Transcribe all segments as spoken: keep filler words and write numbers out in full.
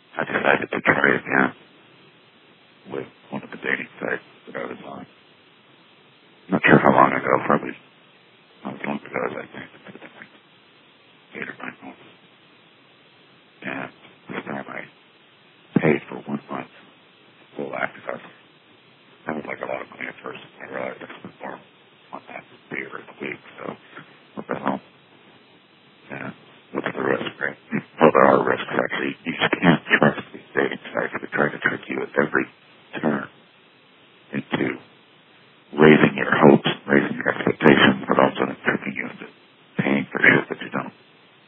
I decided to try again with one of the dating sites that I was on. Not sure how long ago, probably not as long ago as I think, but it's like eight or nine months. And this time I paid for one month full access. That was like a lot of money at first. I realized I spent more on that beer in the week, so what the hell? And what's the risk, right? Well, there are risks, actually. You just can't trust these dating sites. They try to trick you at every turn into raising your hopes, raising your expectations, but also tricking you into paying for shit that you don't.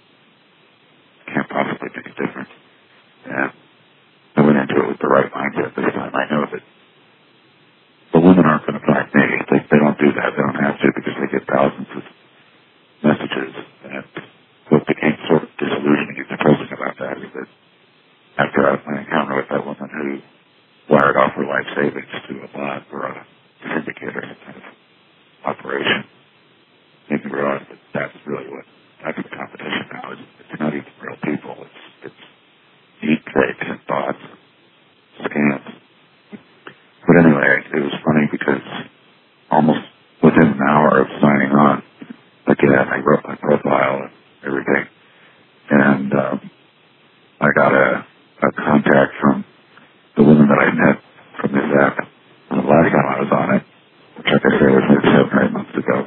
Can't possibly make a difference. And I went into it with the right mindset this time. I know that the women aren't going to find me. They, they don't do that. They don't have to because they get thousands of messages. And what became sort of disillusioning and depressing about that is that after I had my encounter with that woman who wired off her life savings to a bot or a syndicate or some kind of operation, made me realize that that's really what that's the competition now. It's, it's not even real people. It's it's deep fakes and bots, scams. But anyway, it was funny because almost within an hour of signing on, again, I wrote my profile and everything, and um, I got a, a contact from the woman that I met from this app the last time I was on it, which like I say was maybe seven or eight months ago.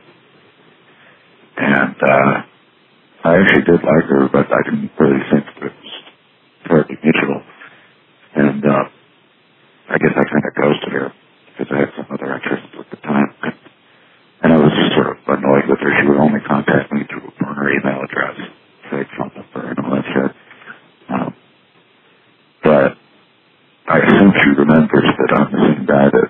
And uh, I actually did like her, but I didn't really think that it was terribly mutual. And uh, I guess I kind of ghosted her because I had some other interests at the time. And I was just sort of annoyed with her. She would only contact me through a burner email address, fake phone number, and all that shit. Um, but I assume she remembers that I'm the same guy that